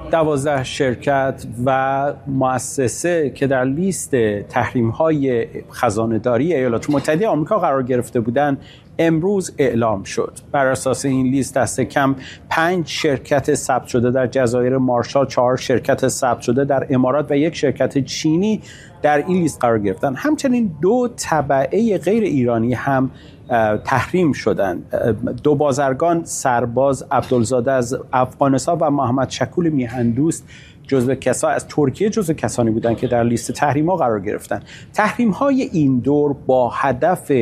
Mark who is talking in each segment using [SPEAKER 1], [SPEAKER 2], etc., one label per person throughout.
[SPEAKER 1] 12 شرکت و مؤسسه که در لیست تحریم‌های خزانه‌داری ایالات متحده آمریکا قرار گرفته بودند امروز اعلام شد. بر اساس این لیست دست کم 5 شرکت ثبت شده در جزایر مارشال، 4 شرکت ثبت شده در امارات و 1 شرکت چینی در این لیست قرار گرفتن. همچنین 2 تبعه غیر ایرانی هم تحریم شدند. 2 بازرگان، سرباز عبدالزاده از افغانستان و محمد شکول میهندوست از ترکیه جزو کسانی بودند که در لیست تحریم‌ها قرار گرفتند. تحریم‌های این دور با هدف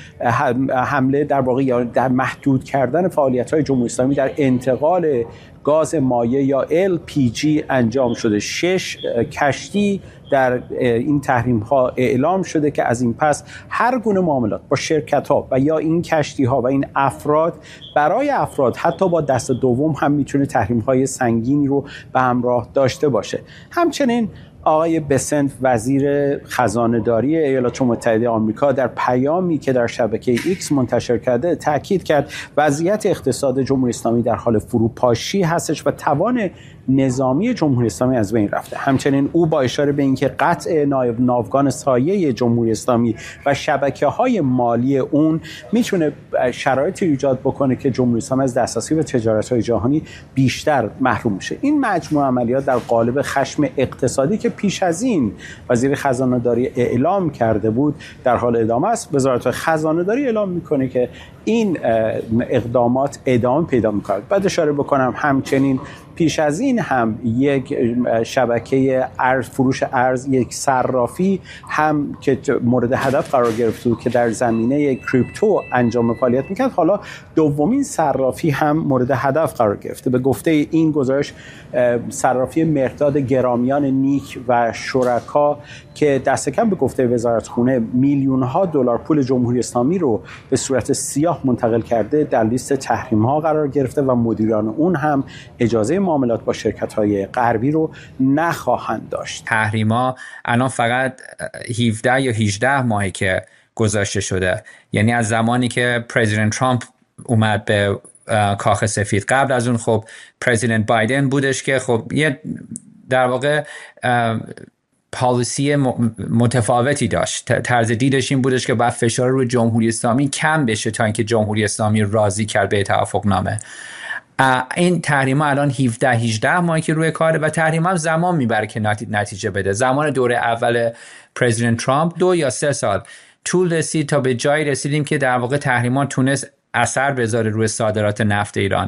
[SPEAKER 1] حمله در واقع یا در محدود کردن فعالیت‌های جمهوری اسلامی در انتقال گاز مایع یا LPG انجام شده. 6 کشتی در این تحریم‌ها اعلام شده که از این پس هر گونه معاملات با شرکت‌ها و یا این کشتی‌ها و این افراد برای افراد حتی با دست دوم هم میتونه تحریم‌های سنگینی رو به همراه داشته باشه. همچنین آقای بسنت وزیر خزانه‌داری ایالات متحده آمریکا در پیامی که در شبکه ایکس منتشر کرده تاکید کرد وضعیت اقتصاد جمهوری اسلامی در حال فروپاشی هستش و توان نظامی جمهوری اسلامی از بین رفته. همچنین او با اشاره به اینکه قطع ناوگان سایه جمهوری اسلامی و شبکه‌های مالی اون میتونه شرایطی ایجاد بکنه که جمهوری اسلامی از دسترسی به تجارت‌های جهانی بیشتر محروم شه. این مجموعه عملیات در قالب خشم اقتصادی که پیش از این وزیر خزانه‌داری اعلام کرده بود در حال ادامه است. وزارت خزانه‌داری اعلام میکنه که این اقدامات ادامه پیدا میکنه. بعد اشاره بکنم همچنین پیش از این هم یک شبکه فروش ارز، یک صرافی هم که مورد هدف قرار گرفته بود که در زمینه کریپتو انجام فعالیت میکرد، حالا دومین صرافی هم مورد هدف قرار گرفته. به گفته این گزارش صرافی مرداد گرامیان نیک و شرکا که دست کم به گفته وزارتخونه میلیون‌ها دلار پول جمهوری اسلامی رو به صورت سیاه منتقل کرده در لیست تحریم‌ها قرار گرفته و مدیران اون هم اجازه معاملات با شرکت‌های غربی رو نخواهند داشت.
[SPEAKER 2] تحریم‌ها الان فقط 17 یا 18 ماهه که گذاشته شده، یعنی از زمانی که پرزیدنت ترامپ اومد به کاخ سفید. قبل از اون خب پرزیدنت بایدن بودش که خب یه در واقع پالیسی متفاوتی داشت. طرز دیدش این بودش که باید فشار روی جمهوری اسلامی کم بشه تا اینکه جمهوری اسلامی راضی کرد به توافق نامه. این تحریما الان 17-18 ماهی که روی کاره و تحریم هم زمان میبره که نتیجه بده. زمان دوره اول پرزیدنت ترامپ 2 یا 3 سال طول رسید تا به جایی رسیدیم که در واقع تحریما تونست اثر بذاره روی صادرات نفت ایران.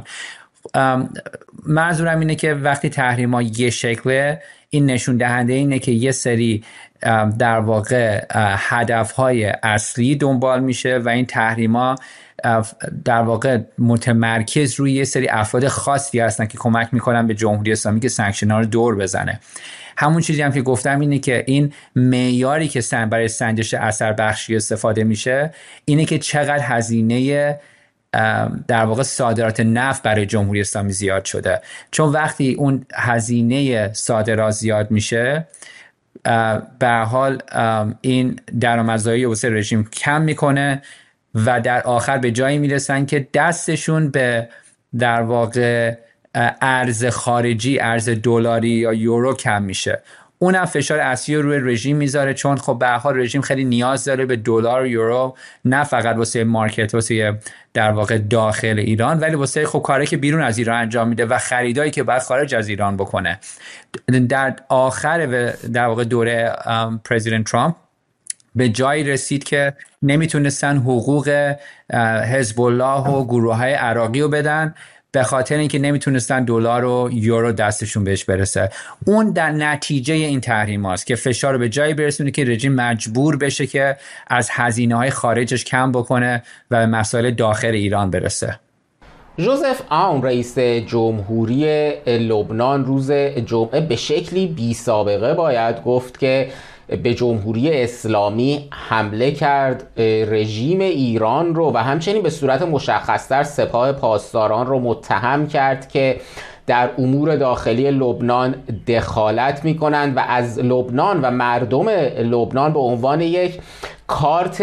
[SPEAKER 2] منظورم اینه که وقتی تحریما یه شکله، این نشون دهنده اینه که یه سری در واقع هدفهای اصلی دنبال میشه و این تحریما در واقع متمرکز روی یه سری افراد خاصی هستن که کمک میکنن به جمهوری اسلامی که سانکشن‌ها رو دور بزنه. همون چیزی هم که گفتم اینه که این معیاری که برای سنجش اثر بخشی استفاده میشه اینه که چقدر هزینه در واقع صادرات نفت برای جمهوری اسلامی زیاد شده. چون وقتی اون هزینه صادرات زیاد میشه، به هر حال این درآمدزایی واسه رژیم کم میکنه و در آخر به جایی میرسن که دستشون به در واقع ارز خارجی، ارز دلاری یا یورو کم میشه. اونم فشار اصلی رو روی رژیم میذاره، چون خب به هر حال رژیم خیلی نیاز داره به دلار و یورو، نه فقط واسه مارکت، واسه در واقع داخل ایران، ولی واسه خب کاری که بیرون از ایران انجام میده و خریدایی که باید خارج از ایران بکنه. در آخر در واقع دوره پرزیدنت ترامپ به جایی رسید که نمیتونستن حقوق حزب الله و گروه‌های عراقی رو بدن به خاطر اینکه نمیتونستن دلار و یورو دستشون بهش برسه. اون در نتیجه این تحریم هاست که فشار رو به جایی برسونه که رژیم مجبور بشه که از هزینه‌های خارجش کم بکنه و به مسائل داخل ایران برسه.
[SPEAKER 3] ژوزف آون رئیس جمهوری لبنان روز جمعه به شکلی بی سابقه باید گفت که به جمهوری اسلامی حمله کرد، رژیم ایران رو و همچنین به صورت مشخص‌تر سپاه پاسداران رو متهم کرد که در امور داخلی لبنان دخالت می‌کنند و از لبنان و مردم لبنان به عنوان یک کارت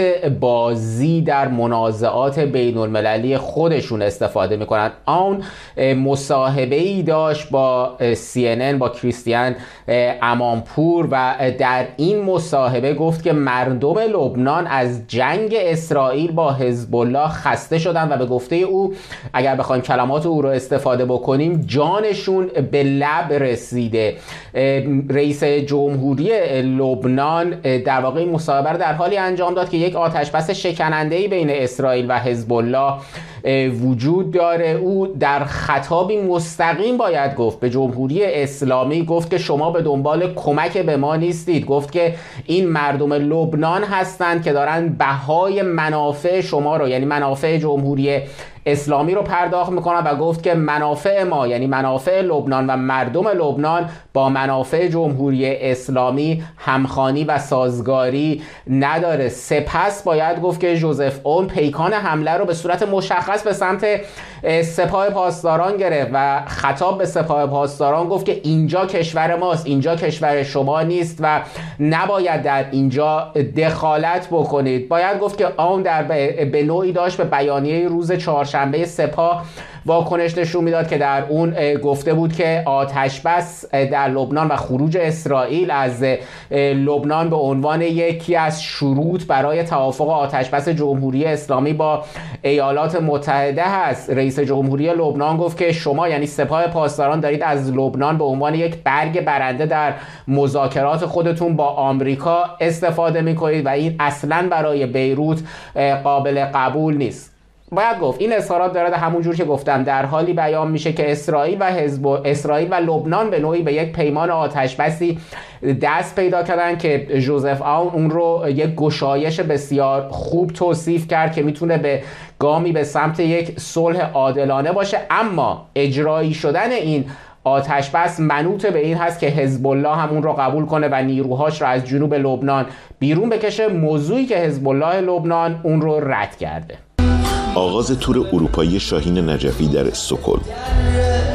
[SPEAKER 3] بازی در منازعات بین المللی خودشون استفاده میکنن. اون مصاحبه‌ای داشت با CNN با کریستیان امامپور و در این مصاحبه گفت که مردم لبنان از جنگ اسرائیل با حزب الله خسته شدن و به گفته او اگر بخوایم کلمات او رو استفاده بکنیم جانشون به لب رسیده. رئیس جمهوری لبنان در واقع این مصاحبه رو در حالی انجام داد که یک آتشبس شکننده‌ای بین اسرائیل و حزب الله وجود داره. او در خطابی مستقیم باید گفت به جمهوری اسلامی، گفت که شما به دنبال کمک به ما نیستید، گفت که این مردم لبنان هستند که دارن بهای منافع شما رو یعنی منافع جمهوری اسلامی رو پرداخت میکنن و گفت که منافع ما یعنی منافع لبنان و مردم لبنان با منافع جمهوری اسلامی همخوانی و سازگاری نداره. سپس باید گفت که ژوزف اون پیکان حمله رو به صورت مشخص به سمت سپاه پاسداران گرفت و خطاب به سپاه پاسداران گفت که اینجا کشور ماست، اینجا کشور شما نیست و نباید در اینجا دخالت بکنید. باید گفت که اون به نوعی داشت به بیانیه روز چهارشنبه سپاه واکنش نشون میداد که در اون گفته بود که آتشبس در لبنان و خروج اسرائیل از لبنان به عنوان یکی از شروط برای توافق آتشبس جمهوری اسلامی با ایالات متحده هست. رئیس جمهوری لبنان گفت که شما یعنی سپاه پاسداران دارید از لبنان به عنوان یک برگ برنده در مذاکرات خودتون با آمریکا استفاده میکنید و این اصلاً برای بیروت قابل قبول نیست. باید گفت این اظهارات داره همونجور که گفتم در حالی بیان میشه که اسرائیل و لبنان به نوعی به یک پیمان آتشبسی دست پیدا کردن که ژوزف اون اون رو یک گشایش بسیار خوب توصیف کرد که میتونه به گامی به سمت یک صلح عادلانه باشه، اما اجرایی شدن این آتشبس منوط به این هست که حزب الله هم اون رو قبول کنه و نیروهاش رو از جنوب لبنان بیرون بکشه، موضوعی که حزب الله لبنان اون رو رد کرده.
[SPEAKER 4] آغاز تور اروپایی شاهین نجفی در استکهلم.